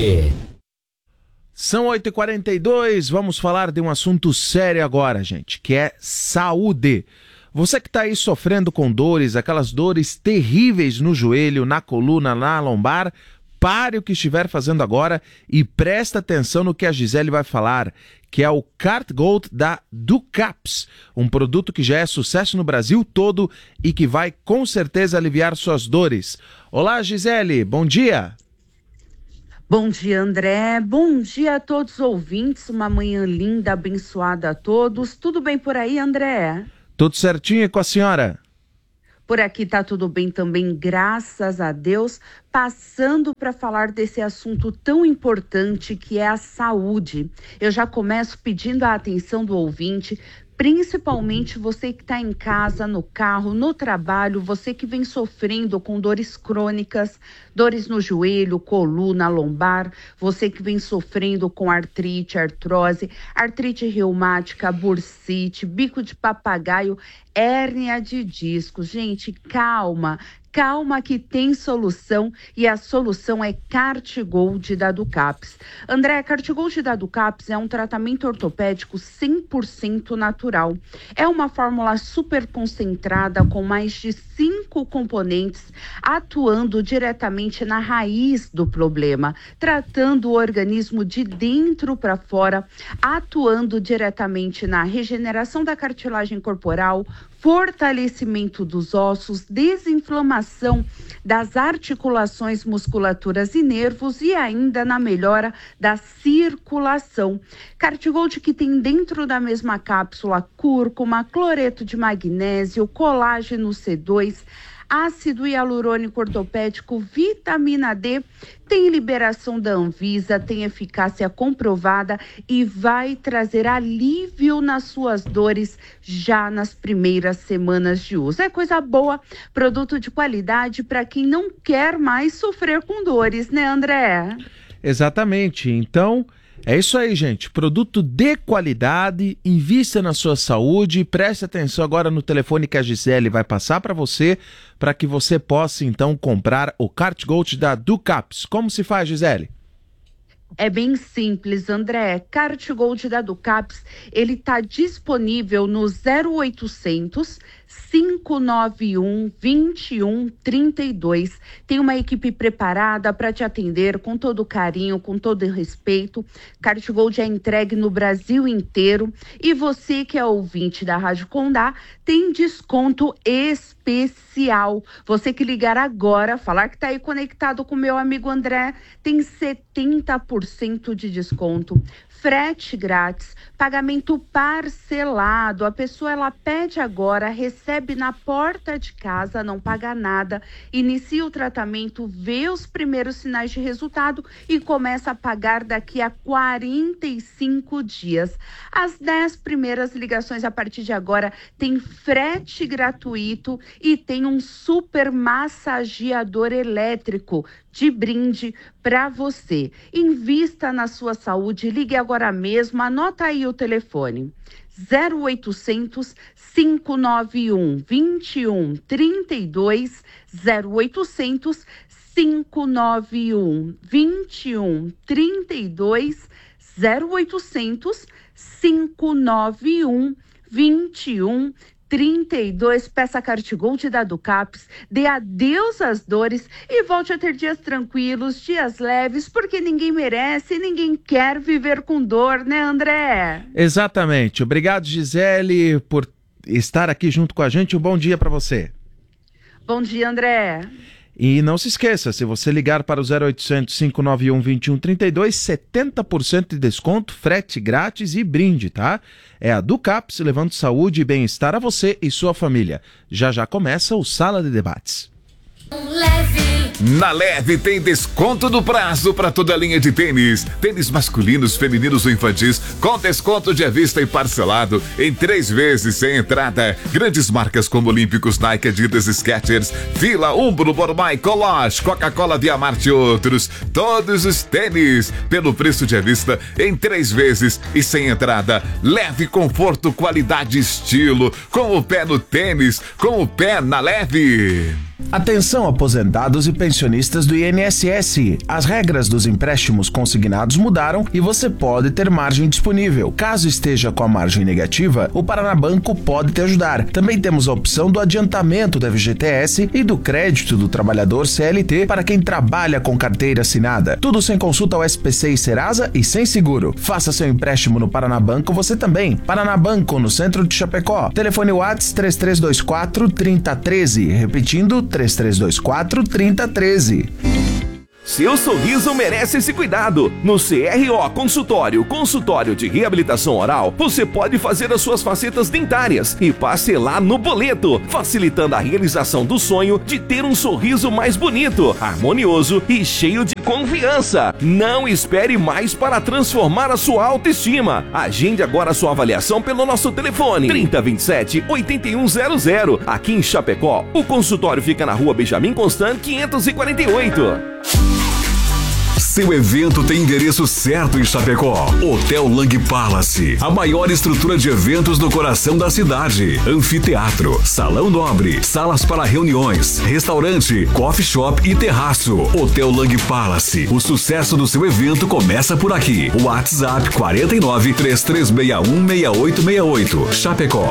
Leve. São 8h42, vamos falar de um assunto sério agora, gente, que é saúde. Você que está aí sofrendo com dores, aquelas dores terríveis no joelho, na coluna, na lombar, pare o que estiver fazendo agora e presta atenção no que a Gisele vai falar, que é o CartGold da Ducaps, um produto que já é sucesso no Brasil todo e que vai com certeza aliviar suas dores. Olá, Gisele, bom dia. Bom dia, André. Bom dia a todos os ouvintes. Uma manhã linda, abençoada a todos. Tudo bem por aí, André? Tudo certinho com a senhora? Por aqui tá tudo bem também, graças a Deus. Passando para falar desse assunto tão importante que é a saúde. Eu já começo pedindo a atenção do ouvinte, principalmente você que está em casa, no carro, no trabalho, você que vem sofrendo com dores crônicas, dores no joelho, coluna, lombar, você que vem sofrendo com artrite, artrose, artrite reumática, bursite, bico de papagaio, hérnia de disco. Gente, calma. Calma que tem solução e a solução é CartGold da Ducaps. André, CartGold da Ducaps é um tratamento ortopédico 100% natural. É uma fórmula super concentrada com mais de 5 componentes atuando diretamente na raiz do problema, tratando o organismo de dentro para fora, atuando diretamente na regeneração da cartilagem corporal, fortalecimento dos ossos, desinflamação das articulações, musculaturas e nervos e ainda na melhora da circulação. CartGold que tem dentro da mesma cápsula cúrcuma, cloreto de magnésio, colágeno C2, ácido hialurônico ortopédico, vitamina D, tem liberação da Anvisa, tem eficácia comprovada e vai trazer alívio nas suas dores já nas primeiras semanas de uso. É coisa boa, produto de qualidade para quem não quer mais sofrer com dores, né, André? Exatamente, então é isso aí, gente, produto de qualidade, invista na sua saúde, preste atenção agora no telefone que a Gisele vai passar para você, para que você possa então comprar o CartGold da Ducaps. Como se faz, Gisele? É bem simples, André. CartGold da Ducaps, ele está disponível no 0800 591 2132. Tem uma equipe preparada para te atender com todo carinho, com todo respeito. CartGold é entregue no Brasil inteiro e você que é ouvinte da Rádio Condá tem desconto especial. Você que ligar agora, falar que está aí conectado com meu amigo André, tem 70% de desconto. Frete grátis, pagamento parcelado. A pessoa ela pede agora, recebe na porta de casa, não paga nada, inicia o tratamento, vê os primeiros sinais de resultado e começa a pagar daqui a 45 dias. As 10 primeiras ligações a partir de agora tem frete gratuito e tem um super massageador elétrico de brinde para você. Invista na sua saúde, ligue agora mesmo, anota aí o telefone. 0800 591 2132, 0800 591 2132, 0800 591 2132. Peça CartGold da Ducaps, dê adeus às dores e volte a ter dias tranquilos, dias leves, porque ninguém merece e ninguém quer viver com dor, né, André? Exatamente. Obrigado, Gisele, por estar aqui junto com a gente. Um bom dia para você. Bom dia, André. E não se esqueça, se você ligar para o 0800 591 2132, 70% de desconto, frete grátis e brinde, tá? É a Ducaps levando saúde e bem-estar a você e sua família. Já já começa o Sala de Debates. Na Leve tem desconto do prazo para toda a linha de tênis. Tênis masculinos, femininos ou infantis com desconto de à vista e parcelado em 3 vezes sem entrada. Grandes marcas como Olímpicos, Nike, Adidas, Skechers, Fila, Umbro, Bormai, Coloche, Coca-Cola, Diamart e outros. Todos os tênis pelo preço de à vista em 3 vezes e sem entrada. Leve, conforto, qualidade e estilo. Com o pé no tênis, com o pé na Leve. Atenção, aposentados e pensionistas do INSS. As regras dos empréstimos consignados mudaram e você pode ter margem disponível. Caso esteja com a margem negativa, o Paraná Banco pode te ajudar. Também temos a opção do adiantamento da FGTS e do crédito do trabalhador CLT para quem trabalha com carteira assinada. Tudo sem consulta ao SPC e Serasa e sem seguro. Faça seu empréstimo no Paraná Banco você também. Paraná Banco, no centro de Chapecó. Telefone WhatsApp 3324-3013. Repetindo, 3324-3013. Seu sorriso merece esse cuidado. No CRO Consultório de Reabilitação Oral, você pode fazer as suas facetas dentárias e parcelar no boleto, facilitando a realização do sonho de ter um sorriso mais bonito, harmonioso e cheio de confiança. Não espere mais para transformar a sua autoestima. Agende agora a sua avaliação pelo nosso telefone 3027-8100. Aqui em Chapecó, o consultório fica na Rua Benjamin Constant 548. Seu evento tem endereço certo em Chapecó. Hotel Lang Palace, a maior estrutura de eventos do coração da cidade. Anfiteatro, salão nobre, salas para reuniões, restaurante, coffee shop e terraço. Hotel Lang Palace. O sucesso do seu evento começa por aqui. WhatsApp 49-3361-6868. Chapecó.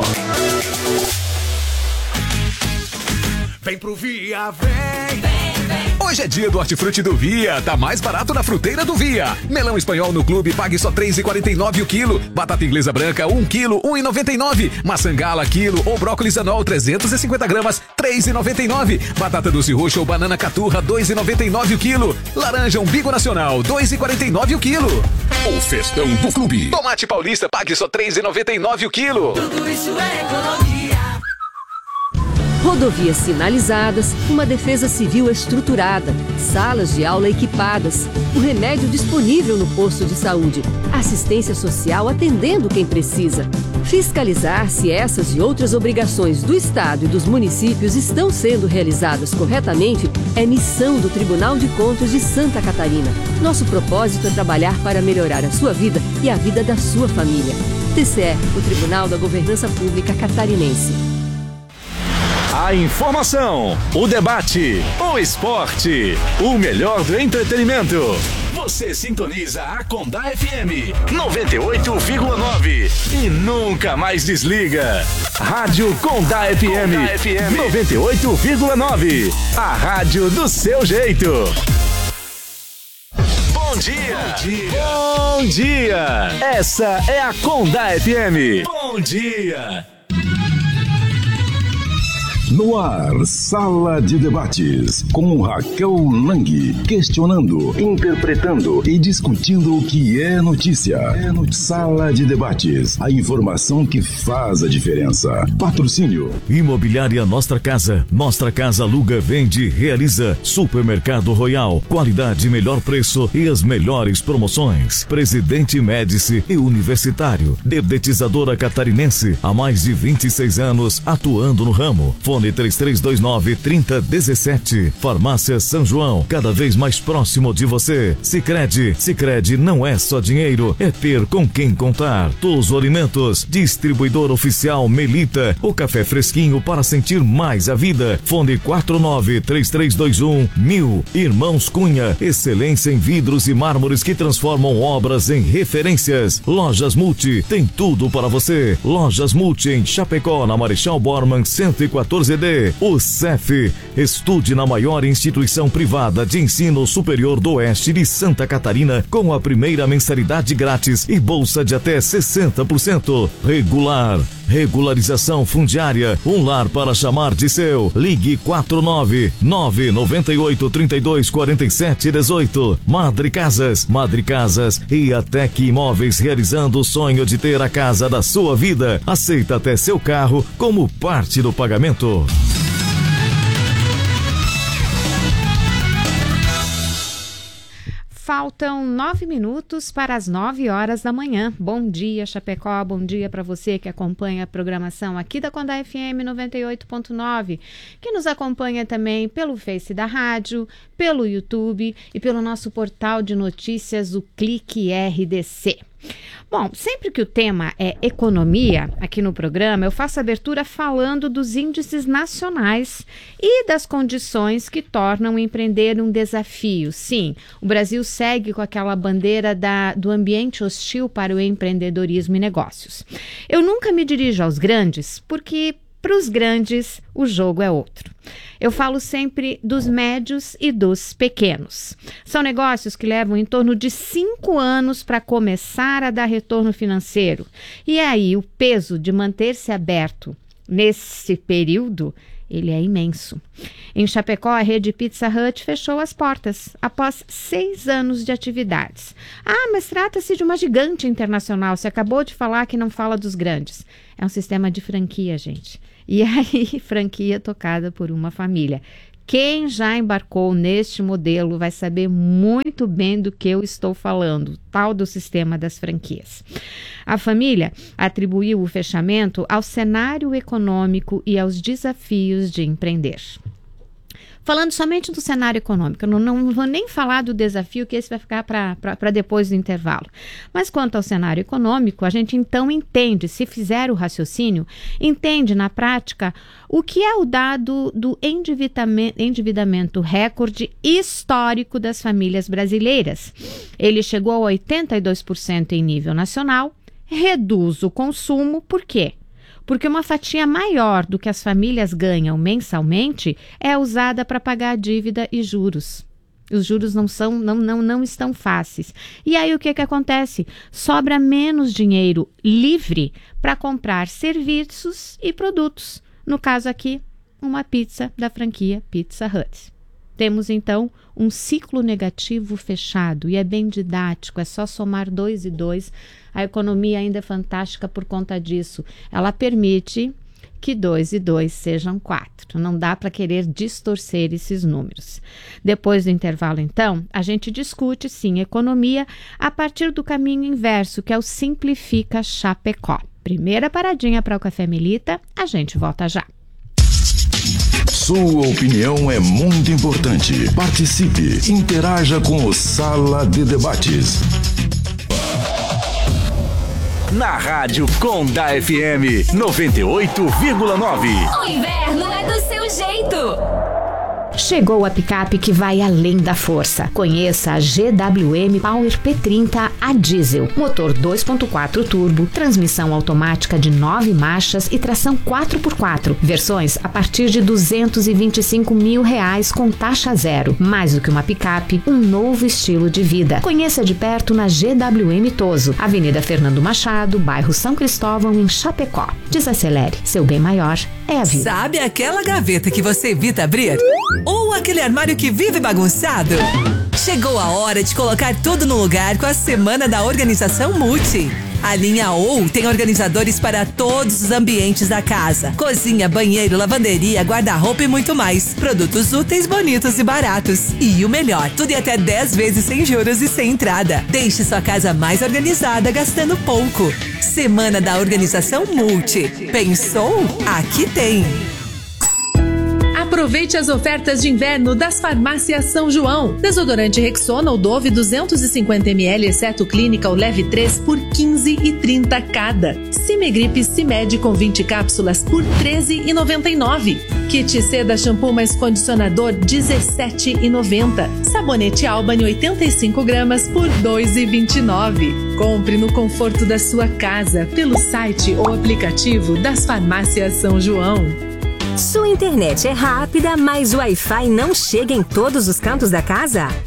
Vem pro Via, vem! Hoje é dia do hortifruti do Via, tá mais barato na fruteira do Via. Melão espanhol no clube, pague só R$3,49 o quilo. Batata inglesa branca, 1 quilo, R$1,99. Maçã gala, quilo, ou brócolis anol, 350 gramas, R$3,99. Batata doce roxa ou banana caturra, R$2,99 o quilo. Laranja umbigo nacional, R$2,49 o quilo. O festão do clube. Tomate paulista, pague só R$3,99 o quilo. Tudo isso é economia. Rodovias sinalizadas, uma defesa civil estruturada, salas de aula equipadas, o remédio disponível no posto de saúde, assistência social atendendo quem precisa. Fiscalizar se essas e outras obrigações do Estado e dos municípios estão sendo realizadas corretamente é missão do Tribunal de Contas de Santa Catarina. Nosso propósito é trabalhar para melhorar a sua vida e a vida da sua família. TCE, o Tribunal da Governança Pública Catarinense. A informação, o debate, o esporte, o melhor do entretenimento. Você sintoniza a Condá FM 98,9 e nunca mais desliga. Rádio Condá FM 98,9. A rádio do seu jeito. Bom dia. Bom dia. Bom dia. Essa é a Condá FM. Bom dia. No ar, Sala de Debates, com Raquel Lang, questionando, interpretando e discutindo o que é notícia. Sala de Debates, a informação que faz a diferença. Patrocínio. Imobiliária Nostra Casa. Nostra Casa aluga, vende, realiza. Supermercado Royal. Qualidade, melhor preço e as melhores promoções. Presidente Médici e Universitário. Dedetizadora catarinense. Há mais de 26 anos atuando no ramo. Fone 3329-3017. Farmácia São João, cada vez mais próximo de você. Sicredi não é só dinheiro, é ter com quem contar. Touso Alimentos, distribuidor oficial Melita, o café fresquinho para sentir mais a vida. Fone 49-3321-1000. Irmãos Cunha, excelência em vidros e mármores que transformam obras em referências. Lojas Multi, tem tudo para você. Lojas Multi em Chapecó, na Marechal Bormann 114D. O CEF, estude na maior instituição privada de ensino superior do oeste de Santa Catarina com a primeira mensalidade grátis e bolsa de até 60%. Regularização fundiária, um lar para chamar de seu. Ligue 49998324718. Madre Casas e Atec Imóveis, realizando o sonho de ter a casa da sua vida. Aceita até seu carro como parte do pagamento. Faltam 9 minutos para as 9 horas da manhã. Bom dia, Chapecó. Bom dia para você que acompanha a programação aqui da Condá FM 98.9, que nos acompanha também pelo Face da rádio, pelo YouTube e pelo nosso portal de notícias, o Clique RDC. Bom, sempre que o tema é economia, aqui no programa, eu faço abertura falando dos índices nacionais e das condições que tornam empreender um desafio. Sim, o Brasil segue com aquela bandeira do ambiente hostil para o empreendedorismo e negócios. Eu nunca me dirijo aos grandes, porque para os grandes o jogo é outro. Eu falo sempre dos médios e dos pequenos. São negócios que levam em torno de 5 anos para começar a dar retorno financeiro. E aí o peso de manter-se aberto nesse período, ele é imenso. Em Chapecó, a rede Pizza Hut fechou as portas após 6 anos de atividades. Ah, mas trata-se de uma gigante internacional. Você acabou de falar que não fala dos grandes. É um sistema de franquia, gente. E aí, franquia tocada por uma família. Quem já embarcou neste modelo vai saber muito bem do que eu estou falando, tal do sistema das franquias. A família atribuiu o fechamento ao cenário econômico e aos desafios de empreender. Falando somente do cenário econômico, eu não vou nem falar do desafio, que esse vai ficar para depois do intervalo. Mas quanto ao cenário econômico, a gente então entende, se fizer o raciocínio, entende na prática o que é o dado do endividamento recorde histórico das famílias brasileiras. Ele chegou a 82% em nível nacional, reduz o consumo, por quê? Porque uma fatia maior do que as famílias ganham mensalmente é usada para pagar a dívida e juros. Os juros não estão fáceis. E aí o que acontece? Sobra menos dinheiro livre para comprar serviços e produtos. No caso aqui, uma pizza da franquia Pizza Hut. Temos então um ciclo negativo fechado e é bem didático, é só somar 2 e 2. A economia ainda é fantástica por conta disso. Ela permite que 2 e 2 sejam 4. Não dá para querer distorcer esses números. Depois do intervalo, então, a gente discute, sim, economia a partir do caminho inverso, que é o Simplifica Chapecó. Primeira paradinha para o Café Melita, a gente volta já. Sua opinião é muito importante. Participe, interaja com o Sala de Debates. Na Rádio Conda FM 98,9. O inverno é do seu jeito. Chegou a picape que vai além da força. Conheça a GWM Power P30 a diesel. Motor 2.4 turbo, transmissão automática de 9 marchas e tração 4x4. Versões a partir de R$225 mil com taxa zero. Mais do que uma picape, um novo estilo de vida. Conheça de perto na GWM Toso, Avenida Fernando Machado, bairro São Cristóvão, em Chapecó. Desacelere, seu bem maior é a vida. Sabe aquela gaveta que você evita abrir? Ou aquele armário que vive bagunçado? Chegou a hora de colocar tudo no lugar com a Semana da Organização Multi. A linha OU tem organizadores para todos os ambientes da casa. Cozinha, banheiro, lavanderia, guarda-roupa e muito mais. Produtos úteis, bonitos e baratos. E o melhor, tudo em até 10 vezes sem juros e sem entrada. Deixe sua casa mais organizada gastando pouco. Semana da Organização Multi. Pensou? Aqui tem. Aproveite as ofertas de inverno das Farmácias São João. Desodorante Rexona ou Dove 250 ml, exceto Clínica ou Leve 3 por R$15,30 cada. Cimegripe Cimed com 20 cápsulas por R$13,99. Kit Seda Shampoo mais Condicionador R$17,90. Sabonete Albany 85 gramas por R$2,29. Compre no conforto da sua casa pelo site ou aplicativo das Farmácias São João. Sua internet é rápida, mas o Wi-Fi não chega em todos os cantos da casa?